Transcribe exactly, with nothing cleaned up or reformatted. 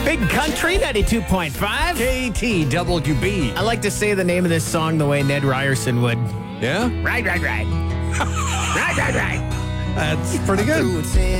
Big Country ninety-two point five. K T W B. I like to say the name of this song the way Ned Ryerson would. Yeah? Right, right, right. right, right, right. That's pretty good.